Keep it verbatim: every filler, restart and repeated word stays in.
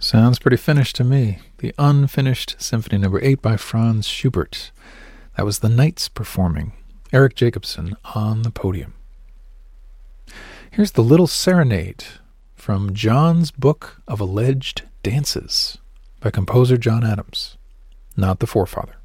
Sounds pretty finished to me. The Unfinished Symphony Number eight by Franz Schubert. That was the Knights performing. Eric Jacobson on the podium. Here's the Little Serenade from John's Book of Alleged Dances by composer John Adams, not the forefather.